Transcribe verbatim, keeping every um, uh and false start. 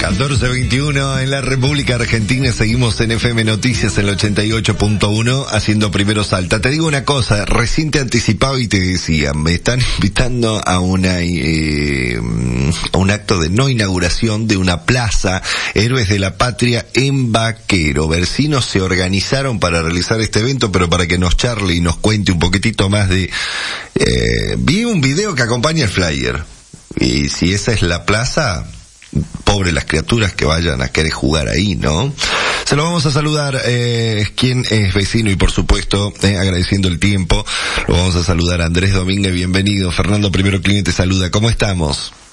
catorce veintiuno en la República Argentina, seguimos en F M Noticias en el ochenta y ocho punto uno haciendo Primero Salta. Te digo una cosa, recién te anticipaba y te decía, me están invitando a una eh, a un acto de no inauguración de una plaza, Héroes de la Patria en Vaquero. Vecinos se organizaron para realizar este evento, pero para que nos charle y nos cuente un poquitito más de... Eh, vi un video que acompaña el flyer, y si esa es la plaza... Pobre las criaturas que vayan a querer jugar ahí, ¿no? Se lo vamos a saludar, eh, quien es vecino y por supuesto, eh, agradeciendo el tiempo, lo vamos a saludar a Andrés Domínguez, bienvenido. Fernando Primero Clini te saluda, ¿cómo estamos?